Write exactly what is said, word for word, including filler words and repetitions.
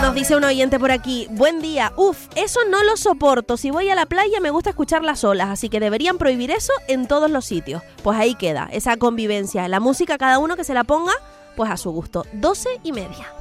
Nos dice un oyente por aquí, buen día, uf, eso no lo soporto, si voy a la playa me gusta escuchar las olas, así que deberían prohibir eso en todos los sitios. Pues ahí queda, esa convivencia, la música cada uno que se la ponga pues a su gusto. Doce y media.